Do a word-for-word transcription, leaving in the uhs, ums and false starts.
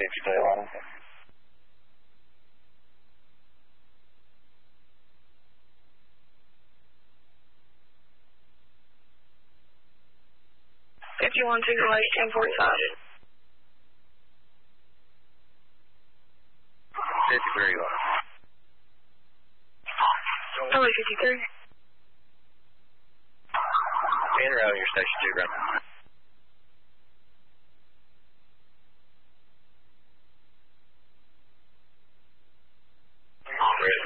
fifty-two. fifty-one, Single H, ten forty-five. fifty-three, one. Probably fifty-three. En route, your station two, right?